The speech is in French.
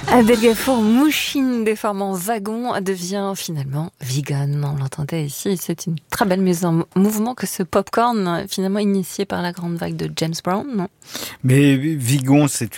Adèle Gaffour, mouchine déformant wagon, devient finalement vegan. On l'entendait ici, c'est une très belle mise en mouvement que ce popcorn, finalement initié par la grande vague de James Brown, non ? Mais Vigon, c'est